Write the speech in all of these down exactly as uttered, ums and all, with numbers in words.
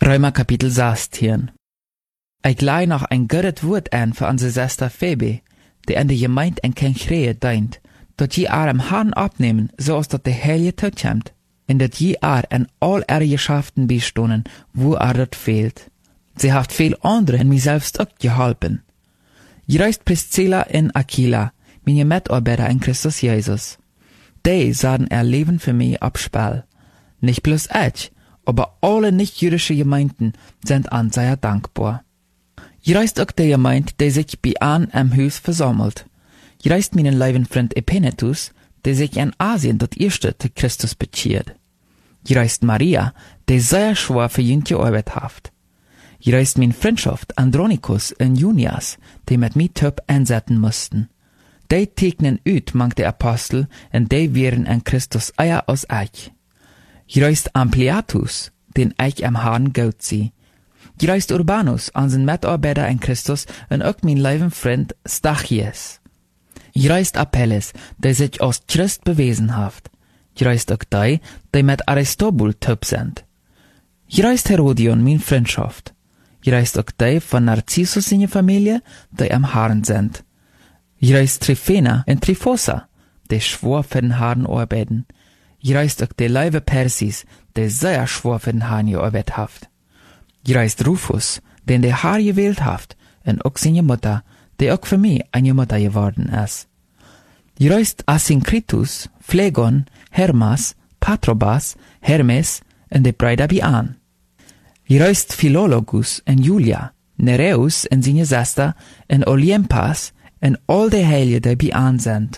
Römer Kapitel sechzehn. Ich leih noch ein gutes Wort an für unsere Schwester Phoebe, die an der Gemeinde in Kenchree dient, dat je haar am Herrn abnehmen, zoals dat de Heilige Tod kommt, en dat je haar an all ihre Geschäften bestohnen, wo er dat fehlt. Sie hat viel andere en mij selbst ook geholpen. Je reist Priscilla en Aquila, meine Mitarbeiter in Christus Jesus. Die sahen ihr Leben für mich abspiel. Nicht bloß ich, aber alle nicht-jüdische Gemeinden sind an sehr dankbar. Je reist auch die Gemeinde, die sich bei an am Haus versammelt. Je reist meinen lieben Freund Epenetus, der sich in Asien das erste zu Christus bekehrt. Je reist Maria, die sehr schwer für ihn gearbeitet hat. Je reist mein Freundschaft Andronicus und Junias, die mit mir top einsetzen mussten. Die tegnen ut mang der Apostel, und die wären an Christus eier aus euch. Je reist Ampliatus, den ich am Herrn gut sie. Je reist Urbanus, unseren Mitarbeiter in Christus, und auch mein lieben Freund Stachys. Je reist Apelles, der sich als Christ bewiesen hat. Je reist auch die, die mit Aristobul top sind. Je reist Herodion, mein Freundschaft. Je reist auch die von Narcissus in die Familie, die am Herrn sind. Je reist Tryphena und Tryphosa, die schwor für den Herrn arbeiten. Je reist auch die Leibe Persis, die sehr schwor für den Herrn gearbeitet hat. Je reist Rufus, den der Herr gewählt hat, und auch seine Mutter, die auch für mich eine Mutter geworden ist. Je reist Asyncritus, Phlegon, Hermas, Patrobas, Hermes und die Brüder an. Je reist Philologus und Julia, Nereus und seine Schwester und Olympas und all die Heiligen, die bei an sind.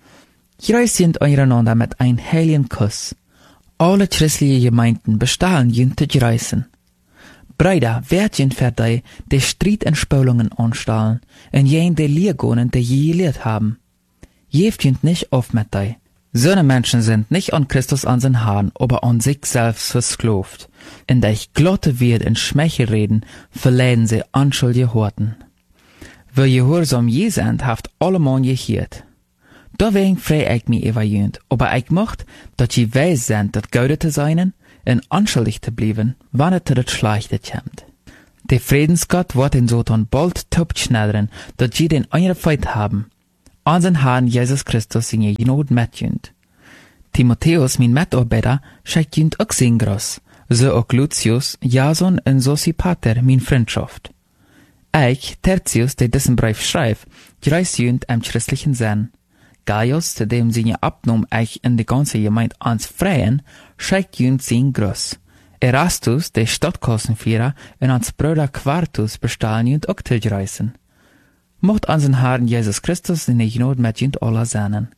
Je reist sind eureinander mit einem heiligen Kuss. Alle christliche Gemeinden bestehen jünt zu reisen. Brüder, werd jünt für die, die Streit und Spülungen anstellen, und jen die Lehrgonen, die je gelehrt haben. Jeft jünt nicht auf mit die. So eine Menschen sind nicht an Christus an den Herrn, aber an sich selbst versklavt. In der ich glotte wird in Schmeichel reden, verleiden sie anschuldige Horten. Wer gehorsam je sind, haft allemal gehört. Deswegen frei ich mich über jünt, aber ich mocht, dass je weiß sind, dat Gaude zu sein, und anschuldig zu bleiben, wann es das Schlechte kommt. Der Friedensgott wird in Sotan bald top schnelleren, dass je den eure Feind haben. Unseren Herrn Jesus Christus in je Not mitjünt. Timotheus, mein Mitarbeiter, schickt jünt auch sein Groß, so auch Lucius, Jason und Sosipater, mein Freundschaft. Ich, Tertius, der diesen Brief schreibt, reist jünt im christlichen Sinn. Gaius, zu dem seine Abnahme ich in die ganze Gemeinde ans Freien, schickt jünt sein Groß. Erastus, der Stadtkassenführer, und ans Bruder Quartus bestellen jünt auch zu reisen. Mocht unseren Herrn Jesus Christus in der Not mit jünt aller seinen.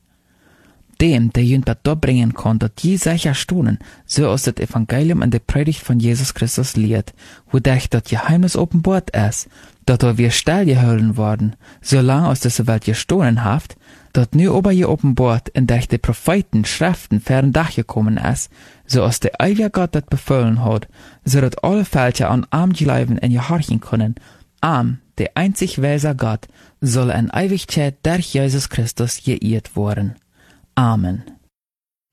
Dem, der jünt dort bringen kann, dass je sicher stunden, so aus das Evangelium und der Predigt von Jesus Christus lehrt, wodurch das Geheimnis offenbart ist, dass er wir stillgehalten worden, solange aus dieser Welt gestohlen haft, dat nu ober je offenbart in durch die Propheten Schriften fern Dach gekommen ist, so aus der ewige Gott dat befohlen hat, so dat alle Völker an arm bleiben in je horchen können. Arm, der einzig weise Gott, soll in Ewigkeit durch Jesus Christus geehrt worden. Amen.